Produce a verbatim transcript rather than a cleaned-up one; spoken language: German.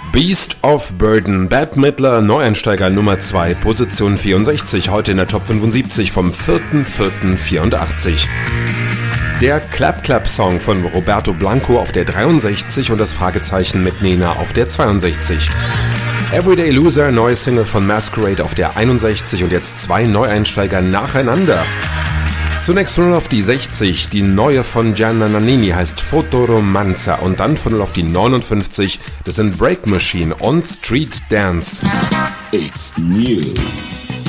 Beast of Burden, Bette Midler, Neueinsteiger Nummer zwei, Position vierundsechzig, heute in der Top fünfundsiebzig vom vierter vierter vierundachtzig. Der Clap-Clap-Song von Roberto Blanco auf der dreiundsechzig und das Fragezeichen mit Nena auf der zweiundsechzig. Everyday Loser, neue Single von Masquerade auf der einundsechzig und jetzt zwei Neueinsteiger nacheinander. Zunächst von null auf die sechzig, die neue von Gianna Nannini heißt Fotoromanza und dann von null auf die neunundfünfzig, das sind Break Machine on Street Dance. It's new.